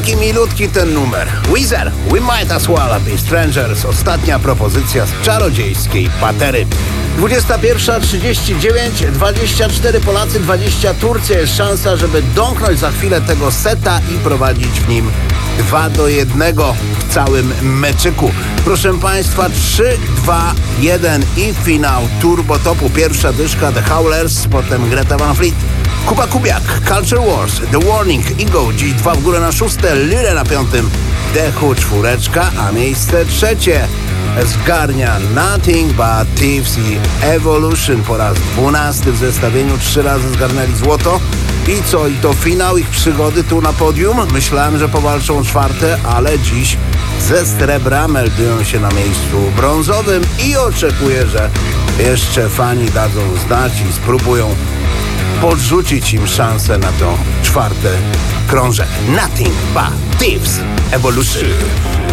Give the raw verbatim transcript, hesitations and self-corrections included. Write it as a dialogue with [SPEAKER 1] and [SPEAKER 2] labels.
[SPEAKER 1] Taki milutki ten numer. Weezer, We Might As Well Be Strangers. Ostatnia propozycja z czarodziejskiej patery. dwudziesta pierwsza trzydzieści dziewięć, dwadzieścia cztery Polacy, dwadzieścia Turcja. Jest szansa, żeby domknąć za chwilę tego seta i prowadzić w nim dwa do jednego w całym meczyku. Proszę Państwa, trzy, dwa, jeden i finał Turbo Topu. Pierwsza dyszka The Howlers, potem Greta Van Fleet, Kuba Kubiak, Culture Wars, The Warning, Ego, dziś dwa w górę na szóste, Lyle na piątym, Dechu czwóreczka, a miejsce trzecie zgarnia Nothing But Thieves i Evolution po raz dwunasty w zestawieniu. Trzy razy zgarnęli złoto. I co? I to finał ich przygody tu na podium? Myślałem, że powalczą o czwarte, ale dziś ze srebra meldują się na miejscu brązowym i oczekuję, że jeszcze fani dadzą znać i spróbują podrzucić im szansę na to czwarte krążek. Nothing But Thieves Evolution.